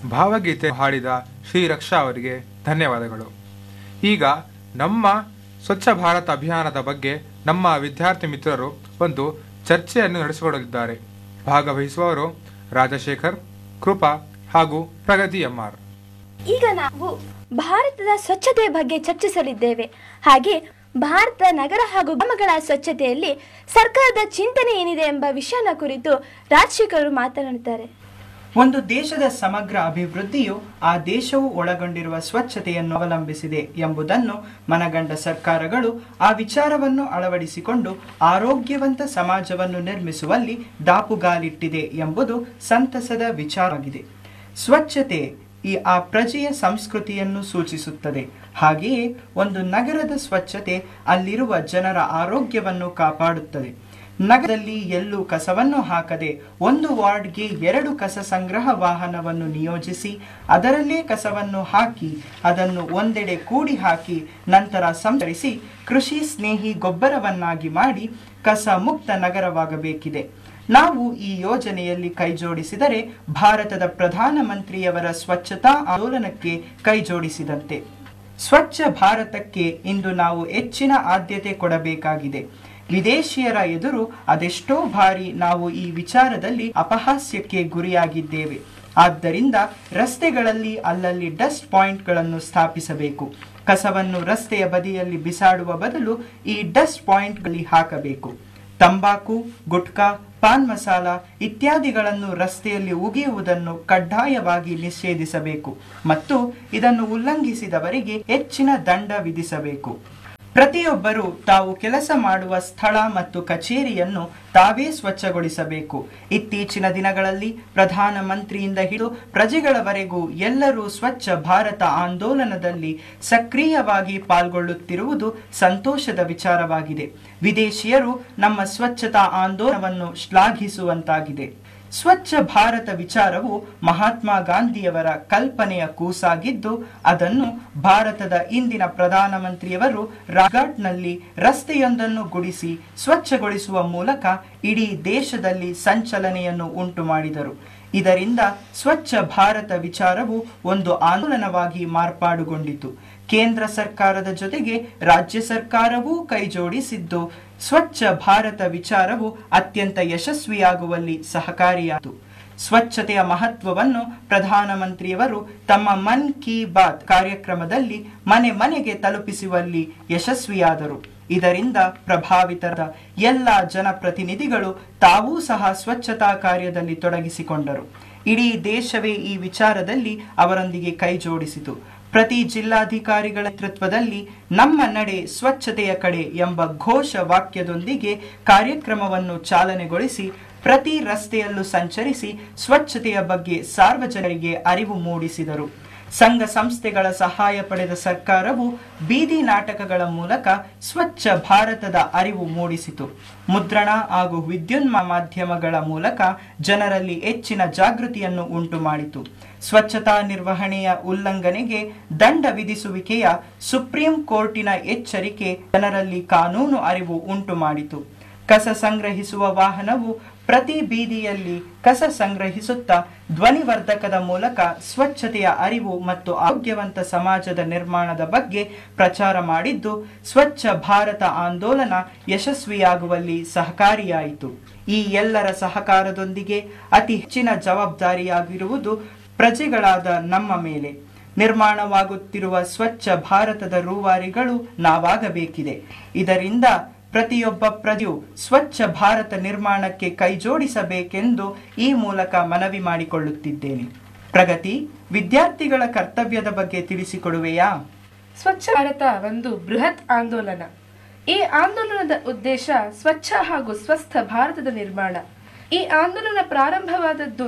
ಭಾವಗೀತೆ ಹಾಡಿದ ಶ್ರೀ ರಕ್ಷಾ ಅವರಿಗೆ ಧನ್ಯವಾದಗಳು. ಈಗ ನಮ್ಮ ಸ್ವಚ್ಛ ಭಾರತ ಅಭಿಯಾನದ ಬಗ್ಗೆ ನಮ್ಮ ವಿದ್ಯಾರ್ಥಿ ಮಿತ್ರರು ಒಂದು ಚರ್ಚೆಯನ್ನು ನಡೆಸಿಕೊಡಲಿದ್ದಾರೆ. ಭಾಗವಹಿಸುವವರು ರಾಜಶೇಖರ್, ಕೃಪಾ ಹಾಗೂ ಪ್ರಗತಿ ಎಂಆರ್. ಈಗ ನಾವು ಭಾರತದ ಸ್ವಚ್ಛತೆಯ ಬಗ್ಗೆ ಚರ್ಚಿಸಲಿದ್ದೇವೆ. ಹಾಗೆ ಭಾರತ ನಗರ ಹಾಗೂ ಗ್ರಾಮಗಳ ಸ್ವಚ್ಛತೆಯಲ್ಲಿ ಸರ್ಕಾರದ ಚಿಂತನೆ ಏನಿದೆ ಎಂಬ ವಿಷಯನ ಕುರಿತು ರಾಜಶೇಖರ್ ಮಾತನಾಡುತ್ತಾರೆ. ಒಂದು ದೇಶದ ಸಮಗ್ರ ಅಭಿವೃದ್ಧಿಯು ಆ ದೇಶವು ಒಳಗೊಂಡಿರುವ ಸ್ವಚ್ಛತೆಯನ್ನು ಅವಲಂಬಿಸಿದೆ ಎಂಬುದನ್ನು ಮನಗಂಡ ಸರ್ಕಾರಗಳು ಆ ವಿಚಾರವನ್ನು ಅಳವಡಿಸಿಕೊಂಡು ಆರೋಗ್ಯವಂತ ಸಮಾಜವನ್ನು ನಿರ್ಮಿಸುವಲ್ಲಿ ದಾಪುಗಾಲಿಟ್ಟಿದೆ ಎಂಬುದು ಸಂತಸದ ವಿಚಾರವಾಗಿದೆ. ಸ್ವಚ್ಛತೆ ಆ ಪ್ರಜೆಯ ಸಂಸ್ಕೃತಿಯನ್ನು ಸೂಚಿಸುತ್ತದೆ. ಹಾಗೆಯೇ ಒಂದು ನಗರದ ಸ್ವಚ್ಛತೆ ಅಲ್ಲಿರುವ ಜನರ ಆರೋಗ್ಯವನ್ನು ಕಾಪಾಡುತ್ತದೆ. ನಗರದಲ್ಲಿ ಎಲ್ಲೂ ಕಸವನ್ನು ಹಾಕದೆ ಒಂದು ವಾರ್ಡ್ಗೆ 2 ಕಸ ಸಂಗ್ರಹ ವಾಹನವನ್ನು ನಿಯೋಜಿಸಿ ಅದರಲ್ಲೇ ಕಸವನ್ನು ಹಾಕಿ ಅದನ್ನು ಒಂದೆಡೆ ಕೂಡಿ ಹಾಕಿ ನಂತರ ಸಂಸ್ಕರಿಸಿ ಕೃಷಿ ಸ್ನೇಹಿ ಗೊಬ್ಬರವನ್ನಾಗಿ ಮಾಡಿ ಕಸ ಮುಕ್ತ ನಗರವಾಗಬೇಕಿದೆ. ನಾವು ಈ ಯೋಜನೆಯಲ್ಲಿ ಕೈಜೋಡಿಸಿದರೆ ಭಾರತದ ಪ್ರಧಾನಮಂತ್ರಿಯವರ ಸ್ವಚ್ಛತಾ ಆಂದೋಲನಕ್ಕೆ ಕೈಜೋಡಿಸಿದಂತೆ. ಸ್ವಚ್ಛ ಭಾರತಕ್ಕೆ ಇಂದು ನಾವು ಹೆಚ್ಚಿನ ಆದ್ಯತೆ ಕೊಡಬೇಕಾಗಿದೆ. ವಿದೇಶಿಯರ ಎದುರು ಅದೆಷ್ಟೋ ಬಾರಿ ನಾವು ಈ ವಿಚಾರದಲ್ಲಿ ಅಪಹಾಸ್ಯಕ್ಕೆ ಗುರಿಯಾಗಿದ್ದೇವೆ. ಆದ್ದರಿಂದ ರಸ್ತೆಗಳಲ್ಲಿ ಅಲ್ಲಲ್ಲಿ ಡಸ್ಟ್ ಪಾಯಿಂಟ್ಗಳನ್ನು ಸ್ಥಾಪಿಸಬೇಕು. ಕಸವನ್ನು ರಸ್ತೆಯ ಬದಿಯಲ್ಲಿ ಬಿಸಾಡುವ ಬದಲು ಈ ಡಸ್ಟ್ ಪಾಯಿಂಟ್ಗಳಲ್ಲಿ ಹಾಕಬೇಕು. ತಂಬಾಕು, ಗುಟ್ಕಾ, ಪಾನ್ ಮಸಾಲ ಇತ್ಯಾದಿಗಳನ್ನು ರಸ್ತೆಯಲ್ಲಿ ಉಗಿಯುವುದನ್ನು ಕಡ್ಡಾಯವಾಗಿ ನಿಷೇಧಿಸಬೇಕು ಮತ್ತು ಇದನ್ನು ಉಲ್ಲಂಘಿಸಿದವರಿಗೆ ಹೆಚ್ಚಿನ ದಂಡ ವಿಧಿಸಬೇಕು. ಪ್ರತಿಯೊಬ್ಬರು ತಾವು ಕೆಲಸ ಮಾಡುವ ಸ್ಥಳ ಮತ್ತು ಕಚೇರಿಯನ್ನು ತಾವೇ ಸ್ವಚ್ಛಗೊಳಿಸಬೇಕು. ಇತ್ತೀಚಿನ ದಿನಗಳಲ್ಲಿ ಪ್ರಧಾನಮಂತ್ರಿಯಿಂದ ಹಿಡಿದು ಪ್ರಜೆಗಳವರೆಗೂ ಎಲ್ಲರೂ ಸ್ವಚ್ಛ ಭಾರತ ಆಂದೋಲನದಲ್ಲಿ ಸಕ್ರಿಯವಾಗಿ ಪಾಲ್ಗೊಳ್ಳುತ್ತಿರುವುದು ಸಂತೋಷದ ವಿಚಾರವಾಗಿದೆ. ವಿದೇಶಿಯರು ನಮ್ಮ ಸ್ವಚ್ಛತಾ ಆಂದೋಲನವನ್ನು ಶ್ಲಾಘಿಸುವಂತಾಗಿದೆ. ಸ್ವಚ್ಛ ಭಾರತ ವಿಚಾರವು ಮಹಾತ್ಮ ಗಾಂಧಿಯವರ ಕಲ್ಪನೆಯ ಕೂಸಾಗಿದ್ದು ಅದನ್ನು ಭಾರತದ ಇಂದಿನ ಪ್ರಧಾನಮಂತ್ರಿಯವರು ರಾಜ್ಘಾಟ್ನಲ್ಲಿ ರಸ್ತೆಯೊಂದನ್ನು ಗುಡಿಸಿ ಸ್ವಚ್ಛಗೊಳಿಸುವ ಮೂಲಕ ಇಡೀ ದೇಶದಲ್ಲಿ ಸಂಚಲನೆಯನ್ನು ಉಂಟು ಮಾಡಿದರು. ಇದರಿಂದ ಸ್ವಚ್ಛ ಭಾರತ ವಿಚಾರವು ಒಂದು ಆಂದೋಲನವಾಗಿ ಮಾರ್ಪಾಡುಗೊಂಡಿತು. ಕೇಂದ್ರ ಸರ್ಕಾರದ ಜೊತೆಗೆ ರಾಜ್ಯ ಸರ್ಕಾರವೂ ಕೈಜೋಡಿಸಿದ್ದು ಸ್ವಚ್ಛ ಭಾರತ ವಿಚಾರವು ಅತ್ಯಂತ ಯಶಸ್ವಿಯಾಗುವಲ್ಲಿ ಸಹಕಾರಿಯಾಯಿತು. ಸ್ವಚ್ಛತೆಯ ಮಹತ್ವವನ್ನು ಪ್ರಧಾನಮಂತ್ರಿಯವರು ತಮ್ಮ ಮನ್ ಕಿ ಬಾತ್ ಕಾರ್ಯಕ್ರಮದಲ್ಲಿ ಮನೆ ಮನೆಗೆ ತಲುಪಿಸುವಲ್ಲಿ ಯಶಸ್ವಿಯಾದರು. ಇದರಿಂದ ಪ್ರಭಾವಿತರಾದ ಎಲ್ಲ ಜನಪ್ರತಿನಿಧಿಗಳು ತಾವೂ ಸಹ ಸ್ವಚ್ಛತಾ ಕಾರ್ಯದಲ್ಲಿ ತೊಡಗಿಸಿಕೊಂಡರು. ಇಡೀ ದೇಶವೇ ಈ ವಿಚಾರದಲ್ಲಿ ಅವರೊಂದಿಗೆ ಕೈಜೋಡಿಸಿತು. ಪ್ರತಿ ಜಿಲ್ಲಾಧಿಕಾರಿಗಳ ನೇತೃತ್ವದಲ್ಲಿ ನಮ್ಮ ನಡೆ ಸ್ವಚ್ಛತೆಯ ಕಡೆ ಎಂಬ ಘೋಷ ವಾಕ್ಯದೊಂದಿಗೆ ಕಾರ್ಯಕ್ರಮವನ್ನು ಚಾಲನೆಗೊಳಿಸಿ ಪ್ರತಿ ರಸ್ತೆಯಲ್ಲೂ ಸಂಚರಿಸಿ ಸ್ವಚ್ಛತೆಯ ಬಗ್ಗೆ ಸಾರ್ವಜನಿಕರಿಗೆ ಅರಿವು ಮೂಡಿಸಿದರು. ಸಂಘ ಸಂಸ್ಥೆಗಳ ಸಹಾಯ ಪಡೆದ ಸರ್ಕಾರವು ಬೀದಿ ನಾಟಕಗಳ ಮೂಲಕ ಸ್ವಚ್ಛ ಭಾರತದ ಅರಿವು ಮೂಡಿಸಿತು. ಮುದ್ರಣ ಹಾಗೂ ವಿದ್ಯುನ್ಮಾನ ಮಾಧ್ಯಮಗಳ ಮೂಲಕ ಜನರಲ್ಲಿ ಹೆಚ್ಚಿನ ಜಾಗೃತಿಯನ್ನು ಉಂಟು ಮಾಡಿತು. ಸ್ವಚ್ಛತಾ ನಿರ್ವಹಣೆಯ ಉಲ್ಲಂಘನೆಗೆ ದಂಡ ವಿಧಿಸುವಿಕೆಯ ಸುಪ್ರೀಂ ಕೋರ್ಟಿನ ಎಚ್ಚರಿಕೆ ಜನರಲ್ಲಿ ಕಾನೂನು ಅರಿವು ಉಂಟು ಮಾಡಿತು. ಕಸ ಸಂಗ್ರಹಿಸುವ ವಾಹನವು ಪ್ರತಿ ಬೀದಿಯಲ್ಲಿ ಕಸ ಸಂಗ್ರಹಿಸುತ್ತಾ ಧ್ವನಿವರ್ಧಕದ ಮೂಲಕ ಸ್ವಚ್ಛತೆಯ ಅರಿವು ಮತ್ತು ಆರೋಗ್ಯವಂತ ಸಮಾಜದ ನಿರ್ಮಾಣದ ಬಗ್ಗೆ ಪ್ರಚಾರ ಮಾಡಿದ್ದು ಸ್ವಚ್ಛ ಭಾರತ ಆಂದೋಲನ ಯಶಸ್ವಿಯಾಗುವಲ್ಲಿ ಸಹಕಾರಿಯಾಯಿತು. ಈ ಎಲ್ಲರ ಸಹಕಾರದೊಂದಿಗೆ ಅತಿ ಹೆಚ್ಚಿನ ಜವಾಬ್ದಾರಿಯಾಗಿರುವುದು ಪ್ರಜೆಗಳಾದ ನಮ್ಮ ಮೇಲೆ. ನಿರ್ಮಾಣವಾಗುತ್ತಿರುವ ಸ್ವಚ್ಛ ಭಾರತದ ರೂವಾರಿಗಳು ನಾವಾಗಬೇಕಿದೆ. ಇದರಿಂದ ಪ್ರತಿಯೊಬ್ಬ ಪ್ರಜೆಯು ಸ್ವಚ್ಛ ಭಾರತ ನಿರ್ಮಾಣಕ್ಕೆ ಕೈಜೋಡಿಸಬೇಕೆಂದು ಈ ಮೂಲಕ ಮನವಿ ಮಾಡಿಕೊಳ್ಳುತ್ತಿದ್ದೇನೆ. ಪ್ರಗತಿ, ವಿದ್ಯಾರ್ಥಿಗಳ ಕರ್ತವ್ಯದ ಬಗ್ಗೆ ತಿಳಿಸಿಕೊಡುವೆಯಾ? ಸ್ವಚ್ಛ ಭಾರತ ಒಂದು ಬೃಹತ್ ಆಂದೋಲನ. ಈ ಆಂದೋಲನದ ಉದ್ದೇಶ ಸ್ವಚ್ಛ ಹಾಗೂ ಸ್ವಸ್ಥ ಭಾರತದ ನಿರ್ಮಾಣ. ಈ ಆಂದೋಲನ ಪ್ರಾರಂಭವಾದದ್ದು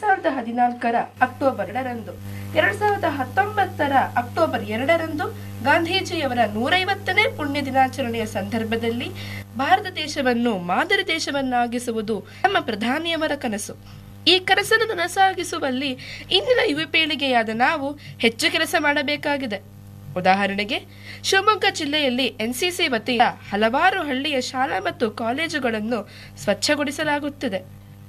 2014ರ ಅಕ್ಟೋಬರ್ 2ರಂದು. 2019ರ ಅಕ್ಟೋಬರ್ 2ರಂದು ಗಾಂಧೀಜಿಯವರ 150ನೇ ಪುಣ್ಯ ದಿನಾಚರಣೆಯ ಸಂದರ್ಭದಲ್ಲಿ ಭಾರತ ದೇಶವನ್ನು ಮಾದರಿ ದೇಶವನ್ನಾಗಿಸುವುದು ನಮ್ಮ ಪ್ರಧಾನಿಯವರ ಕನಸು. ಈ ಕನಸನ್ನು ನನಸಾಗಿಸುವಲ್ಲಿ ಇಂದಿನ ಯುವ ಪೀಳಿಗೆಯಾದ ನಾವು ಹೆಚ್ಚು ಕೆಲಸ ಮಾಡಬೇಕಾಗಿದೆ. ಉದಾಹರಣೆಗೆ, ಶಿವಮೊಗ್ಗ ಜಿಲ್ಲೆಯಲ್ಲಿ ಎನ್ಸಿಸಿ ವತಿಯಿಂದ ಹಲವಾರು ಹಳ್ಳಿಯ ಶಾಲಾ ಮತ್ತು ಕಾಲೇಜುಗಳನ್ನು ಸ್ವಚ್ಛಗೊಳಿಸಲಾಗುತ್ತಿದೆ.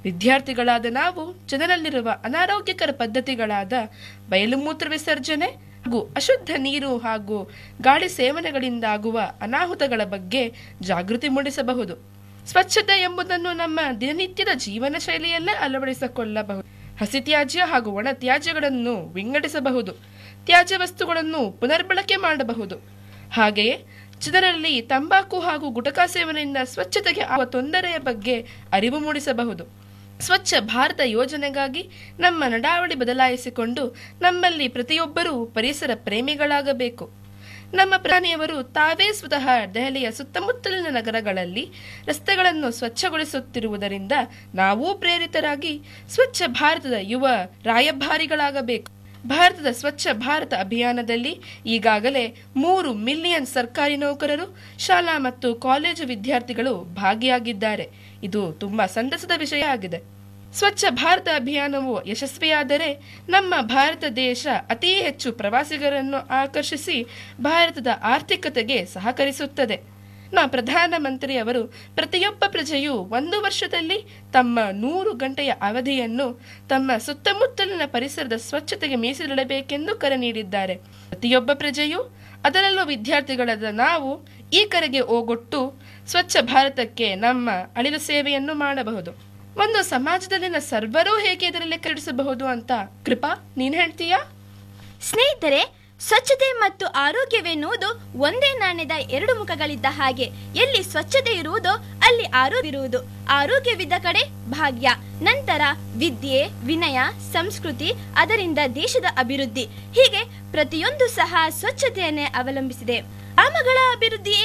ವಿದ್ಯಾರ್ಥಿಗಳಾದ ನಾವು ಜನರಲ್ಲಿರುವ ಅನಾರೋಗ್ಯಕರ ಪದ್ಧತಿಗಳಾದ ಬಯಲು ಮೂತ್ರ ವಿಸರ್ಜನೆ ಹಾಗೂ ಅಶುದ್ಧ ನೀರು ಹಾಗೂ ಗಾಳಿ ಸೇವನೆಗಳಿಂದಾಗುವ ಅನಾಹುತಗಳ ಬಗ್ಗೆ ಜಾಗೃತಿ ಮೂಡಿಸಬಹುದು. ಸ್ವಚ್ಛತೆ ಎಂಬುದನ್ನು ನಮ್ಮ ದಿನನಿತ್ಯದ ಜೀವನ ಶೈಲಿಯಲ್ಲೇ ಅಳವಡಿಸಿಕೊಳ್ಳಬಹುದು. ಹಸಿ ತ್ಯಾಜ್ಯ ಹಾಗೂ ಒಣ ತ್ಯಾಜ್ಯಗಳನ್ನು ವಿಂಗಡಿಸಬಹುದು. ತ್ಯಾಜ್ಯ ವಸ್ತುಗಳನ್ನು ಪುನರ್ಬಳಕೆ ಮಾಡಬಹುದು. ಹಾಗೆಯೇ ಜನರಲ್ಲಿ ತಂಬಾಕು ಹಾಗೂ ಗುಟಕಾ ಸೇವನೆಯಿಂದ ಸ್ವಚ್ಛತೆಗೆ ಆಗುವ ತೊಂದರೆಯ ಬಗ್ಗೆ ಅರಿವು ಮೂಡಿಸಬಹುದು. ಸ್ವಚ್ಛ ಭಾರತ ಯೋಜನೆಗಾಗಿ ನಮ್ಮ ನಡಾವಳಿ ಬದಲಾಯಿಸಿಕೊಂಡು ನಮ್ಮಲ್ಲಿ ಪ್ರತಿಯೊಬ್ಬರೂ ಪರಿಸರ ಪ್ರೇಮಿಗಳಾಗಬೇಕು. ನಮ್ಮ ಪ್ರಧಾನಿಯವರು ತಾವೇ ಸ್ವತಃ ದೆಹಲಿಯ ಸುತ್ತಮುತ್ತಲಿನ ನಗರಗಳಲ್ಲಿ ರಸ್ತೆಗಳನ್ನು ಸ್ವಚ್ಛಗೊಳಿಸುತ್ತಿರುವುದರಿಂದ ನಾವೂ ಪ್ರೇರಿತರಾಗಿ ಸ್ವಚ್ಛ ಭಾರತದ ಯುವ ರಾಯಭಾರಿಗಳಾಗಬೇಕು. ಭಾರತದ ಸ್ವಚ್ಛ ಭಾರತ ಅಭಿಯಾನದಲ್ಲಿ ಈಗಾಗಲೇ 3 ಮಿಲಿಯನ್ ಸರ್ಕಾರಿ ನೌಕರರು, ಶಾಲಾ ಮತ್ತು ಕಾಲೇಜು ವಿದ್ಯಾರ್ಥಿಗಳು ಭಾಗಿಯಾಗಿದ್ದಾರೆ. ಇದು ತುಂಬಾ ಸಂತಸದ ವಿಷಯ ಆಗಿದೆ. ಸ್ವಚ್ಛ ಭಾರತ ಅಭಿಯಾನವು ಯಶಸ್ವಿಯಾದರೆ ನಮ್ಮ ಭಾರತ ದೇಶ ಅತಿ ಹೆಚ್ಚು ಪ್ರವಾಸಿಗರನ್ನು ಆಕರ್ಷಿಸಿ ಭಾರತದ ಆರ್ಥಿಕತೆಗೆ ಸಹಕರಿಸುತ್ತದೆ. ನಮ್ಮ ಪ್ರಧಾನಮಂತ್ರಿಯವರು ಪ್ರತಿಯೊಬ್ಬ ಪ್ರಜೆಯು 1 ವರ್ಷದಲ್ಲಿ ತಮ್ಮ 100 ಗಂಟೆಯ ಅವಧಿಯನ್ನು ತಮ್ಮ ಸುತ್ತಮುತ್ತಲಿನ ಪರಿಸರದ ಸ್ವಚ್ಛತೆಗೆ ಮೀಸಲಿಡಬೇಕೆಂದು ಕರೆ ನೀಡಿದ್ದಾರೆ. ಪ್ರತಿಯೊಬ್ಬ ಪ್ರಜೆಯು, ಅದರಲ್ಲೂ ವಿದ್ಯಾರ್ಥಿಗಳಾದ ನಾವು ಈ ಕರೆಗೆ ಓಗೊಟ್ಟು ಸ್ವಚ್ಛ ಭಾರತಕ್ಕೆ ನಮ್ಮ ಅಳಿಲು ಸೇವೆಯನ್ನು ಮಾಡಬಹುದು. ಒಂದು ಸಮಾಜದಲ್ಲಿನ ಸರ್ವರೂ ಹೇಗೆ ಇದರಲ್ಲಿ ಲೆಕ್ಕಿಸಬಹುದು ಅಂತ ಕೃಪಾ ನೀನ್ ಹೇಳ್ತೀಯಾ? ಸ್ನೇಹಿತರೆ, ಸ್ವಚ್ಛತೆ ಮತ್ತು ಆರೋಗ್ಯವೆನ್ನುವುದು ಒಂದೇ ನಾಣ್ಯದ 2 ಮುಖಗಳಿದ್ದ ಹಾಗೆ. ಎಲ್ಲಿ ಸ್ವಚ್ಛತೆ ಇರುವುದೋ ಅಲ್ಲಿ ಆರೋಗ್ಯವಿರುವುದು, ಆರೋಗ್ಯವಿದ್ದ ಕಡೆ ಭಾಗ್ಯ, ನಂತರ ವಿದ್ಯೆ, ವಿನಯ, ಸಂಸ್ಕೃತಿ, ಅದರಿಂದ ದೇಶದ ಅಭಿವೃದ್ಧಿ. ಹೀಗೆ ಪ್ರತಿಯೊಂದು ಸಹ ಸ್ವಚ್ಛತೆಯನ್ನೇ ಅವಲಂಬಿಸಿದೆ. ಗ್ರಾಮಗಳ ಅಭಿವೃದ್ಧಿಯೇ